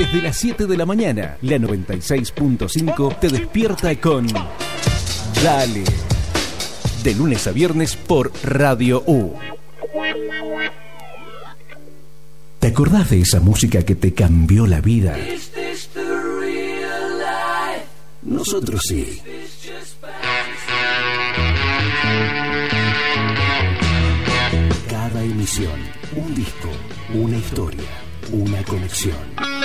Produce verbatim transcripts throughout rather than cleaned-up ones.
Desde las siete de la mañana, la noventa y seis punto cinco te despierta con Dale. De lunes a viernes por Radio U. ¿Te acordás de esa música que te cambió la vida? Nosotros sí. Cada emisión, un disco, una historia, una conexión.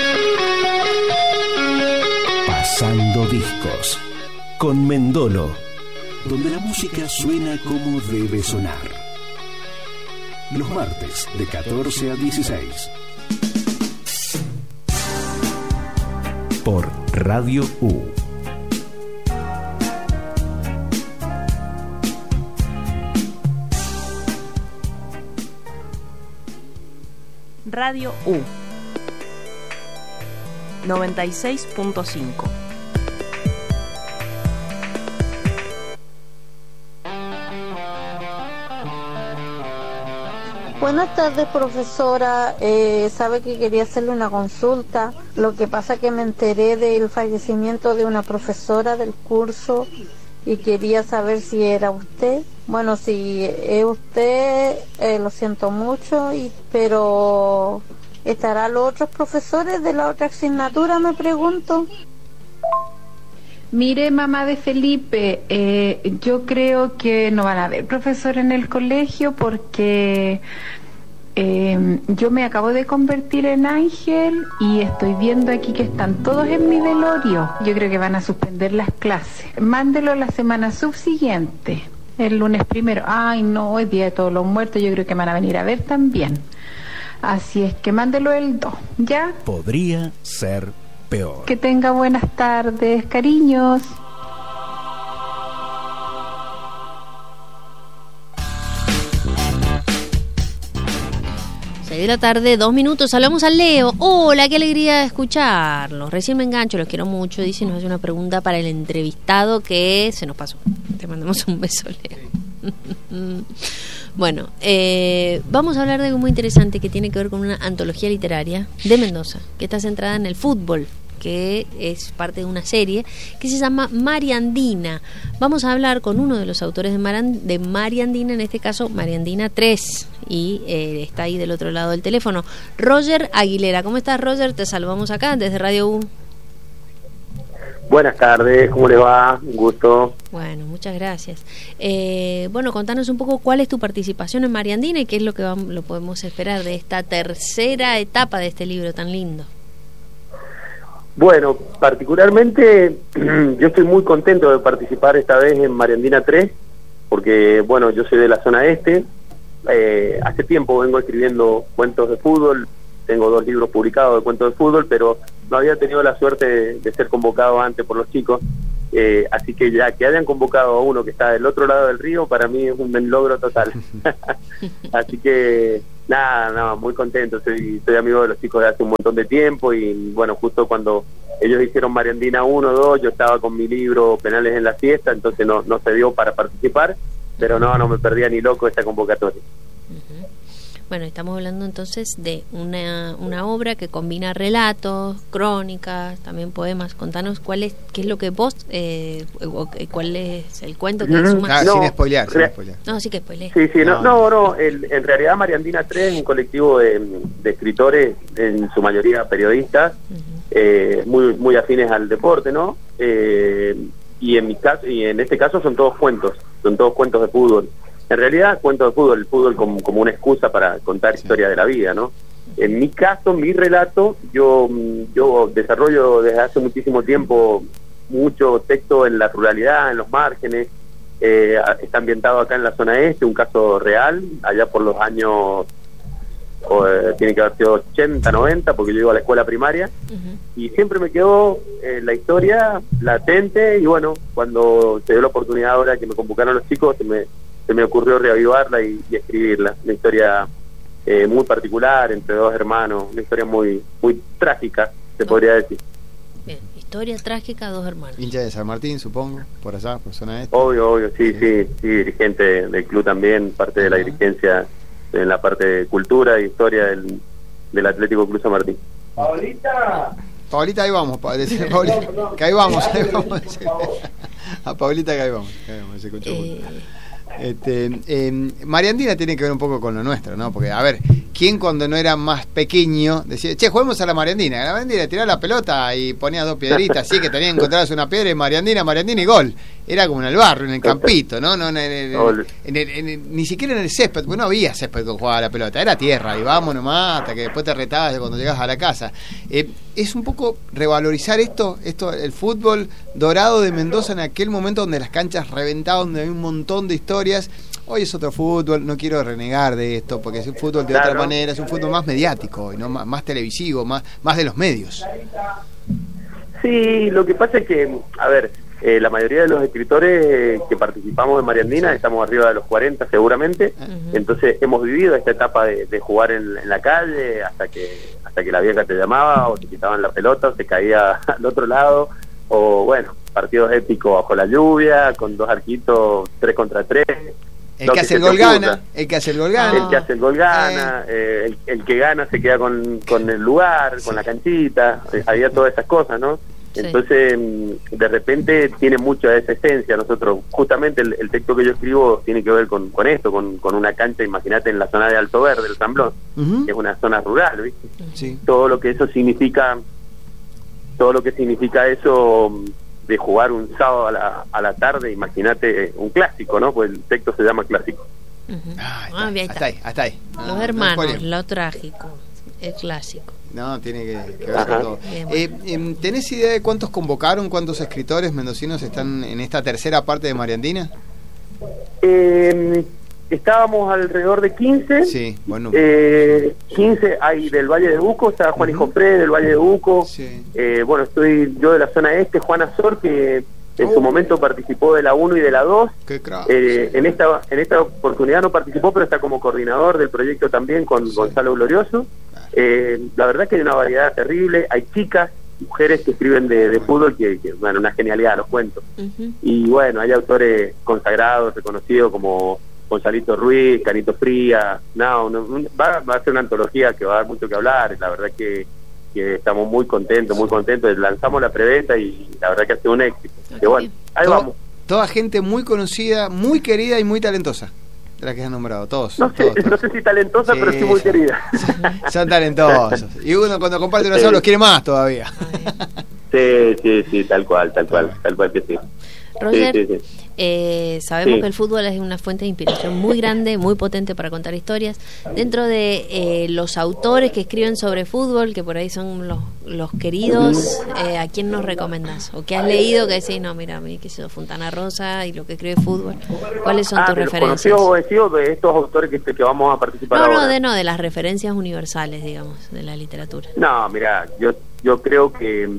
Pasando discos con Mendolo, donde la música suena como debe sonar. Los martes de catorce a dieciséis. Por Radio U. Radio U noventa y seis punto cinco. Buenas tardes, profesora. Eh, sabe que quería hacerle una consulta. Lo que pasa es que me enteré del fallecimiento de una profesora del curso y quería saber si era usted. Bueno, si es usted, eh, lo siento mucho, y, pero ¿estarán los otros profesores de la otra asignatura, me pregunto? Mire, mamá de Felipe, eh, yo creo que no van a haber profesor en el colegio porque eh, yo me acabo de convertir en ángel y estoy viendo aquí que están todos en mi velorio. Yo creo que van a suspender las clases. Mándelo la semana subsiguiente, el lunes primero. Ay, no, es día de todos los muertos, yo creo que van a venir a ver también. Así es que mándelo el dos, ¿ya? Podría ser peor. Que tenga buenas tardes, cariños. seis de la tarde, dos minutos, hablamos al Leo. Hola, qué alegría escucharlos. Recién me engancho, los quiero mucho. Dice, nos hace una pregunta para el entrevistado que se nos pasó. Te mandamos un beso, Leo. Bueno, eh, vamos a hablar de algo muy interesante que tiene que ver con una antología literaria de Mendoza, que está centrada en el fútbol, que es parte de una serie que se llama Mariandina. Vamos a hablar con uno de los autores de, Maran, de Mariandina, en este caso Mariandina tres, y eh, está ahí del otro lado del teléfono, Roger Aguilera. ¿Cómo estás, Roger? Te saludamos acá desde Radio U. Buenas tardes, ¿cómo le va? Un gusto. Bueno, muchas gracias. Eh, bueno, contanos un poco cuál es tu participación en Mariandina y qué es lo que vamos, lo podemos esperar de esta tercera etapa de este libro tan lindo. Bueno, particularmente yo estoy muy contento de participar esta vez en Mariandina tres, porque, bueno, yo soy de la zona este. Eh, hace tiempo vengo escribiendo cuentos de fútbol, tengo dos libros publicados de cuentos de fútbol, pero no había tenido la suerte de, de ser convocado antes por los chicos, eh, así que ya que hayan convocado a uno que está del otro lado del río, para mí es un logro total. Así que nada, nada, muy contento, soy, soy amigo de los chicos de hace un montón de tiempo y bueno, justo cuando ellos hicieron Mariandina uno, dos, yo estaba con mi libro Penales en la Siesta, entonces no, no se dio para participar, pero no, no me perdía ni loco esta convocatoria. Uh-huh. Bueno, estamos hablando entonces de una, una obra que combina relatos, crónicas, también poemas. Contanos cuál es, qué es lo que vos, eh, cuál es el cuento que mm, sumas. Ah, no, sin spoilear, sin spoilear. No, sí que spoilear. Sí, sí, no, no, no, no el, en realidad Mariandina tres es un colectivo de, de escritores, en su mayoría periodistas, uh-huh. eh, muy muy afines al deporte, ¿no? Eh, y en mi caso, y en este caso son todos cuentos, son todos cuentos de fútbol. En realidad, cuento de fútbol, el fútbol como, como una excusa para contar sí. historia de la vida, ¿no? En mi caso, mi relato, yo yo desarrollo desde hace muchísimo tiempo mucho texto en la ruralidad, en los márgenes, eh, está ambientado acá en la zona este, un caso real, allá por los años, o, eh, tiene que haber sido ochenta, noventa, porque yo iba a la escuela primaria, uh-huh. y siempre me quedó eh, la historia latente, y bueno, cuando se dio la oportunidad ahora que me convocaron los chicos, se me... se me ocurrió reavivarla y, y escribirla. Una historia eh, muy particular entre dos hermanos, una historia muy muy trágica, se oh. podría decir. Bien, historia trágica, dos hermanos. Hincha de San Martín, supongo, por allá, por zona este. Obvio, obvio, sí, sí, sí, sí, dirigente del club también, parte de la dirigencia en la parte de cultura e historia del, del Atlético Club San Martín. Paulita. Paulita, ahí vamos, pa, decirle, Paulita, que ahí vamos, ahí vamos. A Paulita que ahí vamos, que ahí vamos, se escuchó. Eh... Este, eh, Mariandina tiene que ver un poco con lo nuestro, ¿no? Porque, a ver, ¿quién cuando no era más pequeño decía, che, juguemos a la Mariandina? La Mariandina tiraba la pelota y ponía dos piedritas, así que tenía que encontrarse una piedra y Mariandina, Mariandina y gol. Era como en el barrio, en el campito, ¿no? no en el, en el, en el, en el, ni siquiera en el césped, porque no había césped con jugaba la pelota, era tierra, y vamos nomás hasta que después te retabas cuando llegabas a la casa. Eh, es un poco revalorizar esto, esto, el fútbol dorado de Mendoza en aquel momento donde las canchas reventaban, donde había un montón de historias. Hoy es otro fútbol, no quiero renegar de esto, porque es un fútbol de claro. otra manera, es un fútbol más mediático hoy, ¿no? más, más televisivo, más, más de los medios. Sí, lo que pasa es que, a ver, eh, la mayoría de los escritores eh, que participamos en Mariandina, sí. estamos arriba de los cuarenta seguramente, uh-huh. entonces hemos vivido esta etapa de, de jugar en, en la calle hasta que hasta que la vieja te llamaba, o te quitaban la pelota, o te caía al otro lado, o bueno, partidos épicos bajo la lluvia, con dos arquitos, tres contra tres. El que hace el gol gana, el que hace el gol gana. El que hace el gol gana, eh. Eh, el, el que gana se queda con, con el lugar, sí. con la canchita, eh, había todas esas cosas, ¿no? Sí. Entonces, de repente tiene mucha de esa esencia. Nosotros, justamente el, el texto que yo escribo tiene que ver con, con esto, con, con una cancha, imagínate, en la zona de Alto Verde, el Samblón, uh-huh. que es una zona rural, ¿viste? Sí. Todo lo que eso significa, todo lo que significa eso de jugar un sábado a la, a la tarde, imagínate un clásico, ¿no? Pues el texto se llama clásico. Uh-huh. Ah, ah, ahí está. Hasta ahí, hasta ahí. Los no, hermanos, no lo trágico, el clásico. No, tiene que, que ver con todo. Bien, bueno. eh, ¿Tenés idea de cuántos convocaron, cuántos escritores mendocinos están en esta tercera parte de Mariandina? Eh, estábamos alrededor de quince. Sí, bueno. Eh, quince hay del Valle de Uco, está Juan uh-huh. Hijofre del Valle de Uco. Sí. Eh, bueno, estoy yo de la zona este, Juan Azor, que en oh. su momento participó de la uno y de la dos. Qué crack. Eh, en esta en esta oportunidad no participó, pero está como coordinador del proyecto también con sí. Gonzalo Glorioso. Eh, la verdad que hay una variedad terrible, hay chicas, mujeres que escriben de, de fútbol que, que, bueno, una genialidad los cuentos. Uh-huh. Y bueno, hay autores consagrados, reconocidos como Gonzalito Ruiz, Canito Fría, no, no va, va a ser una antología que va a dar mucho que hablar. La verdad que, que estamos muy contentos, muy contentos. Lanzamos la preventa y la verdad que ha sido un éxito. Okay. Que bueno, ahí Todo, vamos. Toda gente muy conocida, muy querida y muy talentosa. De las que has nombrado, todos. No sé, todos, todos. no sé si talentosa, sí, pero sí muy querida. Son talentosos. Y uno cuando comparte unos sí. los quiere más todavía. Sí, sí, sí, tal cual, tal cual, tal cual que sí. Roger, sí, sí, sí. Eh, sabemos sí. que el fútbol es una fuente de inspiración muy grande, muy potente para contar historias. Dentro de eh, los autores que escriben sobre fútbol, que por ahí son los, los queridos, eh, ¿a quién nos recomendás? ¿O qué has leído que decís, no, mira, a mí que soy Fontana Rosa y lo que escribe fútbol? ¿Cuáles son ah, tus de referencias? ¿Conocidos o vencidos de estos autores que, que vamos a participar no, ahora? No, de no, de las referencias universales, digamos, de la literatura. No, mira, yo, yo creo que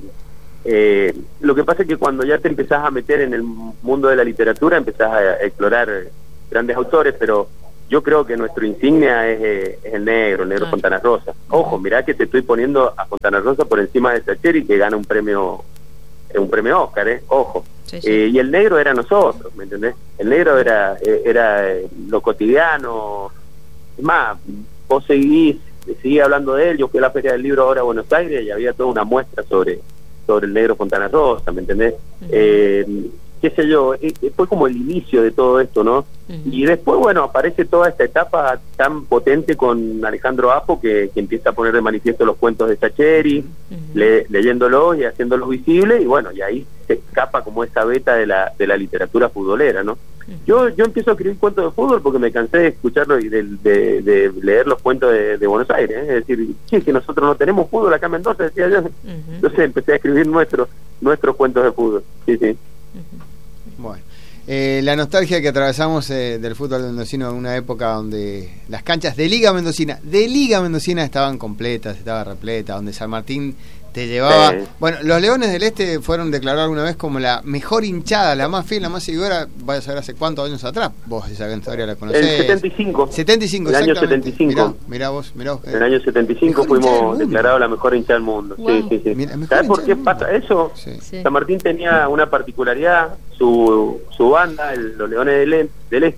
Eh, lo que pasa es que cuando ya te empezás a meter en el mundo de la literatura empezás a explorar grandes autores, pero yo creo que nuestro insignia es, eh, es el negro, el negro ah. Fontana Rosa. Ojo, mirá que te estoy poniendo a Fontana Rosa por encima de Sacheri, que gana un premio un premio Oscar, eh, ojo. Sí, sí. Eh, y el negro era nosotros, ¿me entendés? El negro era, era lo cotidiano. Es más, vos seguís, seguís hablando de él. Yo fui a la Feria del Libro ahora a Buenos Aires y había toda una muestra sobre sobre el negro Fontana Rosa, ¿me entendés? Uh-huh. Eh, qué sé yo, eh, fue como el inicio de todo esto, ¿no? Uh-huh. Y después, bueno, aparece toda esta etapa tan potente con Alejandro Apo, que, que empieza a poner de manifiesto los cuentos de Sacheri, uh-huh. le, leyéndolos y haciéndolos visibles, y bueno, y ahí se escapa como esa beta de la, de la literatura futbolera, ¿no? Yo yo empiezo a escribir cuentos de fútbol porque me cansé de escucharlo y de, de, de leer los cuentos de, de Buenos Aires, ¿eh? Es decir, sí, que nosotros no tenemos fútbol acá en Mendoza, decía yo. Uh-huh. Entonces empecé a escribir nuestros nuestros cuentos de fútbol. Sí, sí. Uh-huh. Bueno, eh, la nostalgia que atravesamos eh, del fútbol mendocino en una época donde las canchas de Liga Mendocina, de Liga Mendocina estaban completas, estaba repleta, donde San Martín te llevaba... Eh. Bueno, los Leones del Este fueron declarados alguna vez como la mejor hinchada, la más fiel, la más seguidora, vaya a saber hace cuántos años atrás. Vos esa historia la conocés. El setenta y cinco. setenta y cinco, el año setenta y cinco. Mirá, mirá vos, mirá vos. En el año setenta y cinco fuimos declarados la mejor hinchada del mundo. Wow. Sí, sí, sí. Mira, ¿sabés por qué pasa eso? Sí. Sí. San Martín tenía una particularidad, su, su banda, el, los Leones del, del Este,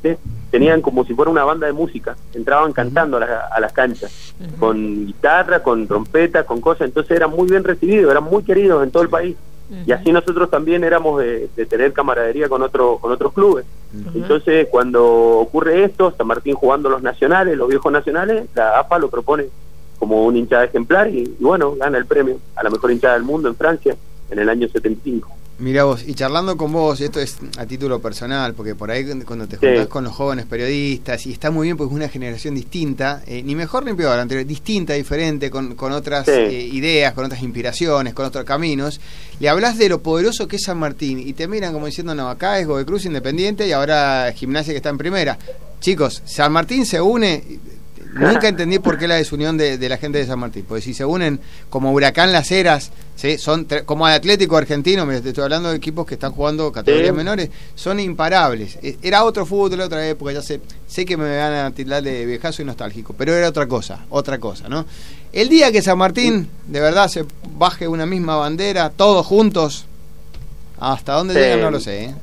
tenían como si fuera una banda de música, entraban cantando a, la, a las canchas, uh-huh. con guitarra, con trompeta, con cosas, entonces eran muy bien recibidos, eran muy queridos en todo el país. Uh-huh. Y así nosotros también éramos de, de tener camaradería con, otro, con otros clubes. Uh-huh. Entonces cuando ocurre esto, San Martín jugando los nacionales, los viejos nacionales, la A F A lo propone como una hinchada ejemplar y, y bueno, gana el premio a la mejor hinchada del mundo en Francia en el año setenta y cinco. Mira vos, y charlando con vos, esto es a título personal, porque por ahí cuando te juntás sí. con los jóvenes periodistas, y está muy bien porque es una generación distinta, eh, ni mejor ni peor, anterior, distinta, diferente, con, con otras sí. eh, ideas, con otras inspiraciones, con otros caminos, le hablas de lo poderoso que es San Martín, y te miran como diciendo, no, acá es Godoy Cruz Independiente, y ahora Gimnasia que está en primera. Chicos, San Martín se une... Nunca entendí por qué la desunión de, de la gente de San Martín, porque si se unen como Huracán Las Heras, ¿sí? Son tre- como el Atlético Argentino, me estoy hablando de equipos que están jugando categorías sí. menores, son imparables. Era otro fútbol de la otra época, ya sé, sé que me van a tildar de viejazo y nostálgico, pero era otra cosa, otra cosa, ¿no? El día que San Martín de verdad se baje una misma bandera, todos juntos, hasta dónde sí. llegan no lo sé, ¿eh?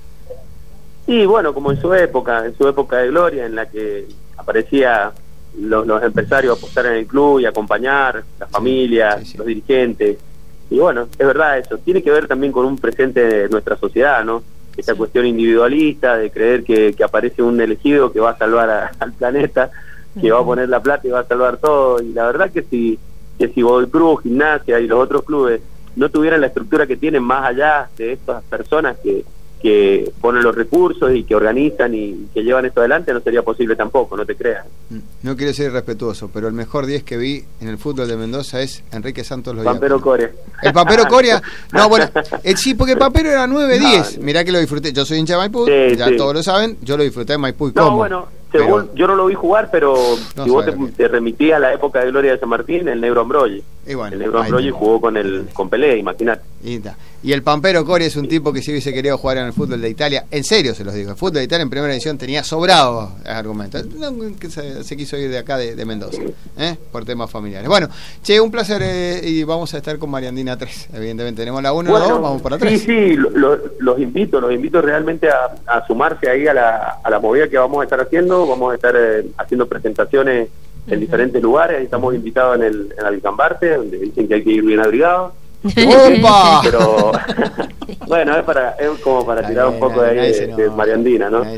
Y bueno, como en su época, en su época de gloria, en la que aparecía Los, los empresarios a apostar en el club y acompañar, las familias, sí, sí. los dirigentes, y bueno, es verdad eso, tiene que ver también con un presente de nuestra sociedad, ¿no? Esa sí. cuestión individualista de creer que, que aparece un elegido que va a salvar a, al planeta, que uh-huh. va a poner la plata y va a salvar todo, y la verdad que si, que si Godoy Cruz, Gimnasia y los otros clubes no tuvieran la estructura que tienen más allá de estas personas que que ponen los recursos y que organizan y que llevan esto adelante, no sería posible tampoco, no te creas. No quiero ser irrespetuoso, pero el mejor diez que vi en el fútbol de Mendoza es Enrique Santos Loyaco. Pampero Coria. ¿El Pampero Coria? No, bueno, el, sí, porque el Pampero era nueve diez. No, Mirá que lo disfruté. Yo soy hincha de Maipú, sí, ya sí. todos lo saben, yo lo disfruté en Maipú y no, cómo. Bueno, según, pero, yo no lo vi jugar, pero no si vos te, te remitís a la época de gloria de San Martín, el Negro Ambrogi. Bueno, el Negro Ambrogi jugó con el con Pelé, imagínate. Y, y el Pampero Coria es un tipo que si hubiese querido jugar en el fútbol de Italia, en serio se los digo, el fútbol de Italia en primera edición tenía sobrado argumentos. No, que se, se quiso ir de acá de, de Mendoza, ¿eh? por temas familiares. Bueno, che, un placer eh, y vamos a estar con Mariandina tres, evidentemente. Tenemos la uno, bueno, la dos, vamos para tres. Sí, sí, lo, los invito, los invito realmente a, a sumarse ahí a la, a la movida que vamos a estar haciendo. Vamos a estar eh, haciendo presentaciones en uh-huh. diferentes lugares. Estamos invitados en el en Alcambarte, donde dicen que hay que ir bien abrigados. ¡Opa! Pero bueno, es para es como para tirar un poco de ahí de, de Mariandina, ¿no?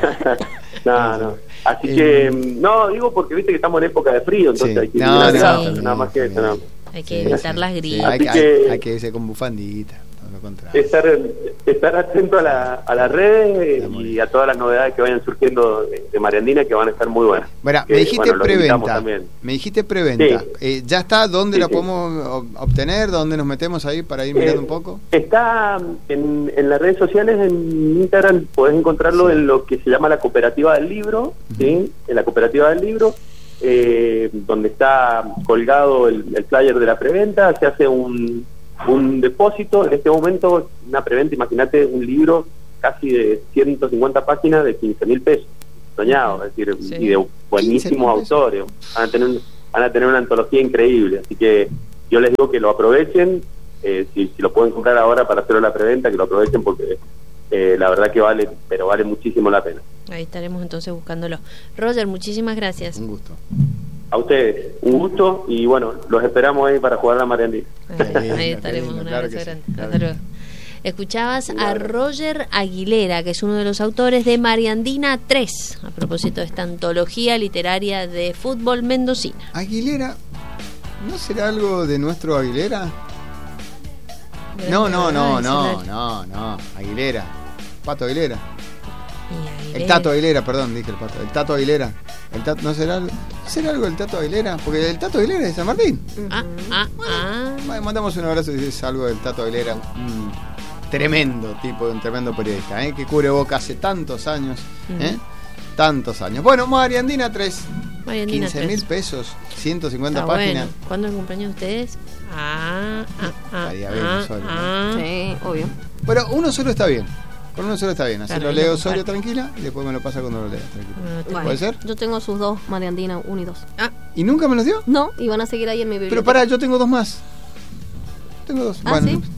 No, no. Así que no, digo porque viste que estamos en época de frío, entonces sí. hay que ir no, bien no, no, nada más que eso, no. Hay que evitar las gripas. Sí, hay, que, hay, hay que irse con bufandita. Estar, estar atento a la, a las redes y a todas las novedades que vayan surgiendo de, de Mariandina, que van a estar muy buenas. Bueno, que, me dijiste bueno, preventa. Me dijiste preventa. Sí. Eh, ¿Ya está? ¿Dónde sí, la sí. podemos obtener? ¿Dónde nos metemos ahí para ir mirando eh, un poco? Está en, en las redes sociales, en Instagram, podés encontrarlo sí. en lo que se llama la Cooperativa del Libro, uh-huh. ¿sí? En la Cooperativa del Libro, eh, donde está colgado el, el flyer de la preventa, se hace un... un depósito, en este momento una preventa, imagínate un libro casi de ciento cincuenta páginas de quince mil pesos, soñado, es decir, sí. y de buenísimos autores, van a tener van a tener una antología increíble, así que yo les digo que lo aprovechen, eh, si, si lo pueden comprar ahora para hacerlo la preventa, que lo aprovechen porque eh, la verdad que vale, pero vale muchísimo la pena. Ahí estaremos entonces buscándolo. Roger, muchísimas gracias. Un gusto. A ustedes, un gusto y bueno, los esperamos ahí para jugar la Mariandina. Ahí, ahí estaremos, un abrazo grande. Hasta luego. Escuchabas a Roger Aguilera, que es uno de los autores de Mariandina tres, a propósito de esta antología literaria de fútbol mendocina. Aguilera, ¿no será algo de nuestro Aguilera? No, no, no, no, no, no, Aguilera, Pato Aguilera. El Tato Aguilera, perdón, dije el Pato. El Tato Aguilera. El tato, ¿No será, será algo del Tato Aguilera? Porque el Tato Aguilera es de San Martín. Ah, ah, ah. Bueno, mandamos un abrazo y es algo del Tato Aguilera. Un tremendo tipo, un tremendo periodista, ¿eh? Que cubre Boca hace tantos años. ¿eh? Mm. Tantos años. Bueno, Mariandina tres. Mariandina quince mil pesos, ciento cincuenta Está páginas. Bueno. ¿Cuándo es el cumpleaños de ustedes? Ah, ah, ah. Estaría bien, ah, solo, ah. ¿no? Sí, obvio. Pero uno solo está bien. Con uno solo está bien, así claro, lo leo no, solo vale. tranquila y después me lo pasa cuando lo lea tranquila. Bueno, ¿Puede ser? Yo tengo sus dos, Mariandina uno y dos. Ah. ¿Y nunca me los dio? No, y van a seguir ahí en mi biblioteca. Pero pará, yo tengo dos más. Tengo dos. ¿Ah, bueno, sí?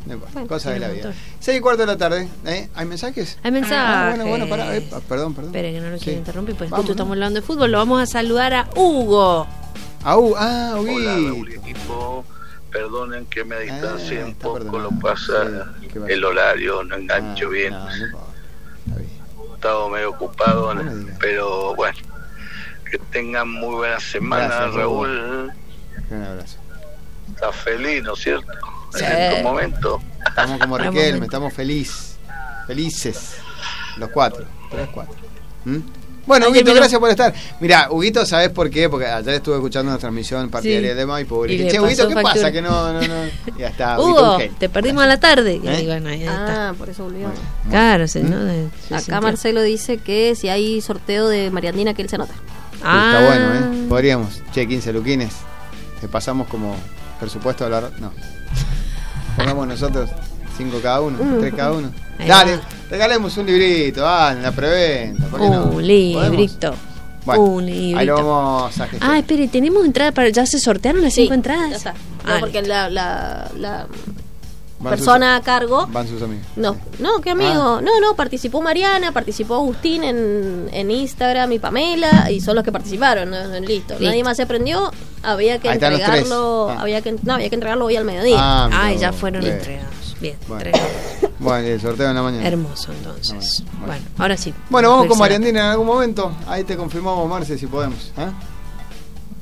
no importa, Bueno, cosas de tiene la un vida. montón. Seis y cuarto de la tarde, ¿eh? ¿Hay mensajes? Hay mensajes. Ah, bueno, bueno, pará, eh, perdón, perdón. Espere que no lo quiero Sí. interrumpir, pues Vamos, justo ¿no? estamos hablando de fútbol. Lo vamos a saludar a Hugo. Ah, uh, ah, Hola, Huguito. Raúl y equipo. Perdonen que me distancie Ah, un está poco, perdonado. lo pasa Sí, qué bueno. el horario, no engancho Ah, bien. No, no importa. Está bien. He estado medio ocupado, No me digas. pero bueno, que tengan muy buena semana, Gracias, Raúl. Un abrazo. Está feliz, ¿no es cierto? Sí. En estos momentos. Estamos como Buen Riquelme, momento. estamos felices. Felices. Los cuatro. Tres, cuatro. ¿Mm? Bueno, Ay, Huguito, terminó. gracias por estar. Mira, Huguito, ¿sabés por qué? Porque ayer estuve escuchando una transmisión partidaria Sí. de Maipú. Y Y dije, le che, Huguito, pasó ¿qué factura. pasa? Que no, no, no. Ya está, Huguito, Hugo, un genio. te perdimos a la tarde. Y ¿Eh? ahí, bueno, ahí está. Ah, por eso volvió. Claro, sí, ¿no? De- se Acá sintió. Marcelo dice que si hay sorteo de Mariandina, que él se anota. Ah, Está bueno, ¿eh? Podríamos. Che, quince luquines. Te pasamos como presupuesto a la... No. Pongamos nosotros cinco cada uno, tres cada uno. Ahí Dale, va. regalemos un librito, ah, en la preventa. ¿Por qué no? Un librito. Bueno, un ahí lo librito. vamos a gestionar. Ah, espere, tenemos entrada para. ¿Ya se sortearon las cinco entradas? Ya está. No, Ah, porque la, la, la Van persona sus- a cargo. Van sus amigos. No, Sí. no, qué amigo. No, no, participó Mariana, participó Agustín en, en Instagram y Pamela, y son los que participaron. ¿no? Listo. Listo. Nadie más se aprendió. Había que Ahí están los tres. entregarlo. Ah. Había que, no, había que entregarlo hoy al mediodía. Ah, Ah, mirá ya vos. fueron Bien. entregados. Bien, Bueno. entregados. Bueno, el sorteo en la mañana. Hermoso, entonces. Bueno, Bueno, ahora sí. Bueno, vamos con Empezar. Mariandina en algún momento. Ahí te confirmamos, Marce, si podemos. ¿eh?